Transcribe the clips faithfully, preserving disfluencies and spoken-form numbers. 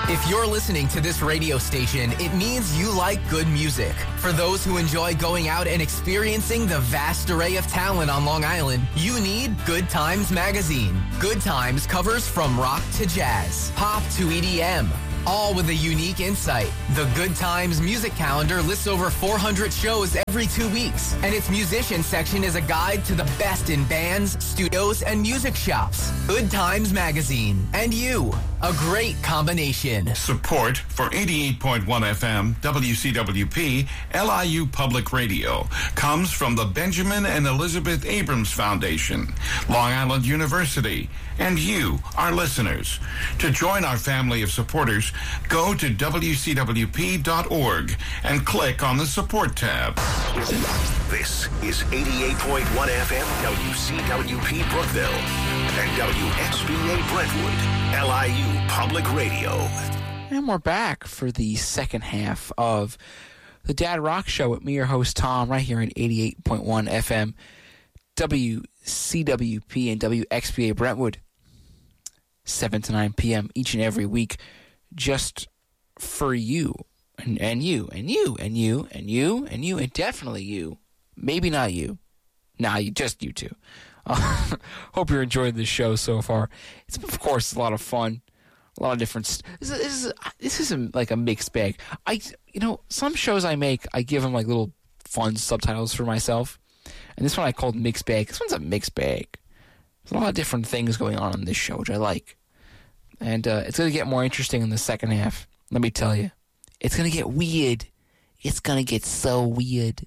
If you're listening to this radio station, it means you like good music. For those who enjoy going out and experiencing the vast array of talent on Long Island, you need Good Times Magazine. Good Times covers from rock to jazz, pop to E D M, all with a unique insight. The Good Times music calendar lists over four hundred shows every two weeks, and its musician section is a guide to the best in bands, studios, and music shops. Good Times Magazine. And you. A great combination. Support for eighty-eight point one F M, W C W P, L I U Public Radio comes from the Benjamin and Elizabeth Abrams Foundation, Long Island University, and you, our listeners. To join our family of supporters, go to W C W P dot org and click on the Support tab. This is eighty-eight point one F M, W C W P Brookville, and W X B A Brentwood, L I U Public Radio. And we're back for the second half of the Dad Rock Show with me, your host, Tom, right here at eighty-eight point one F M, W C W P and W X B A Brentwood, seven to nine p.m. each and every week, just for you, and, and you, and you, and you, and you, and you, and definitely you. Maybe not you. Nah, you, just you two. Uh, hope you're enjoying this show so far. It's, of course, a lot of fun. A lot of different. St- this is this is, this is a, like a mixed bag. I you know some shows I make, I give them like little fun subtitles for myself, and this one I called mixed bag. This one's a mixed bag. There's a lot of different things going on in this show, which I like, and uh, it's gonna get more interesting in the second half. Let me tell you, it's gonna get weird. It's gonna get so weird.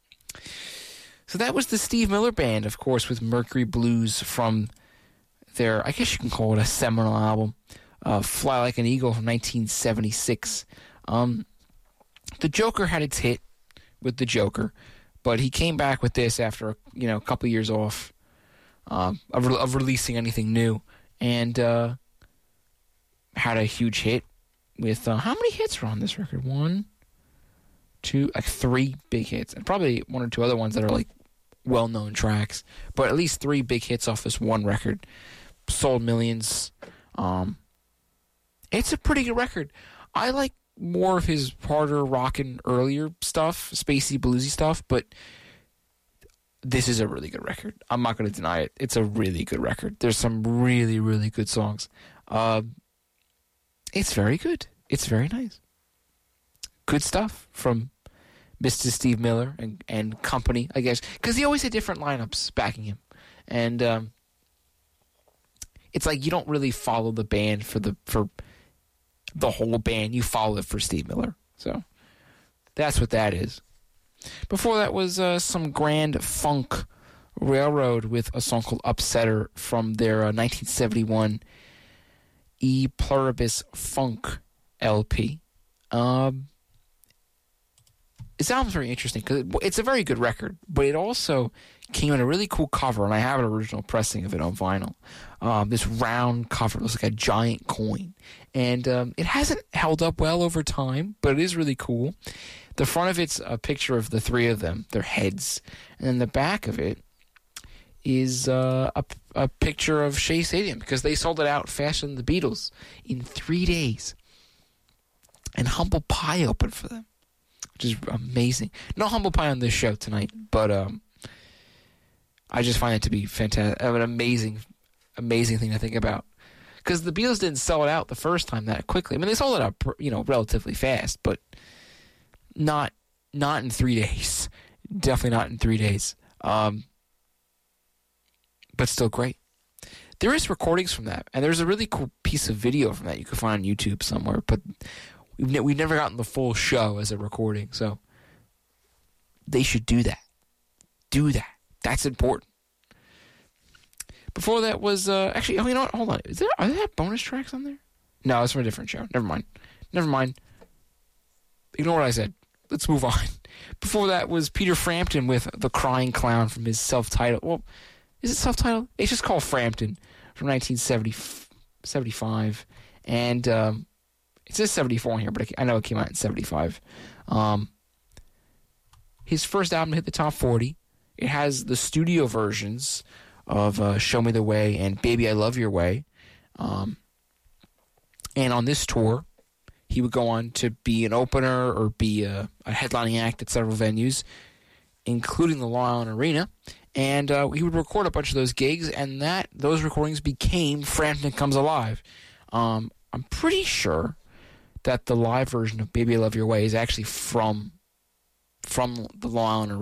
So that was the Steve Miller Band, of course, with Mercury Blues from their, I guess you can call it a seminal album. Uh, Fly Like an Eagle from nineteen seventy-six. Um, the Joker had its hit with the Joker, but he came back with this after you know a couple years off um, of, re- of releasing anything new, and uh, had a huge hit with uh, how many hits were on this record? One, two, like three big hits, and probably one or two other ones that are like well-known tracks, but at least three big hits off this one record. Sold millions. Um, It's a pretty good record. I like more of his harder rockin' earlier stuff, spacey, bluesy stuff, but this is a really good record. I'm not going to deny it. It's a really good record. There's some really, really good songs. Uh, it's very good. It's very nice. Good stuff from Mister Steve Miller and, and company, I guess, because he always had different lineups backing him. And um, it's like you don't really follow the band for the for... the whole band. You follow it for Steve Miller. So that's what that is. Before that was uh, some Grand Funk Railroad with a song called Upsetter from their uh, nineteen seventy-one E Pluribus Funk L P. Um, this album's very interesting because it's a very good record, but it also came in a really cool cover, and I have an original pressing of it on vinyl. Um, this round cover. It looks like a giant coin. And um, it hasn't held up well over time, but it is really cool. The front of it's a picture of the three of them, their heads. And then the back of it is uh, a, a picture of Shea Stadium, because they sold it out faster than the Beatles in three days. And Humble Pie opened for them, which is amazing. No Humble Pie on this show tonight, but um, I just find it to be fantastic, an amazing, amazing thing to think about. Because the Beatles didn't sell it out the first time that quickly. I mean, they sold it out, you know, relatively fast, but not not in three days. Definitely not in three days. Um, but still great. There is recordings from that, and there's a really cool piece of video from that you can find on YouTube somewhere. But we've ne- we've never gotten the full show as a recording, so they should do that. Do that. That's important. Before that was, uh, actually, oh, you know what? Hold on. Is there, are there bonus tracks on there? No, it's from a different show. Never mind. Never mind. Ignore what I said. Let's move on. Before that was Peter Frampton with The Crying Clown from his self-titled, well, is it self-titled? It's just called Frampton from nineteen seventy-five. And um, it says seventy-four on here, but I know it came out in seventy-five. Um, his first album hit the top forty. It has the studio versions of uh, Show Me the Way and Baby I Love Your Way. Um, and on this tour, he would go on to be an opener or be a, a headlining act at several venues, including the Long Island Arena. And uh, he would record a bunch of those gigs, and that those recordings became Frampton Comes Alive. Um, I'm pretty sure that the live version of Baby I Love Your Way is actually from from the Long Island Arena.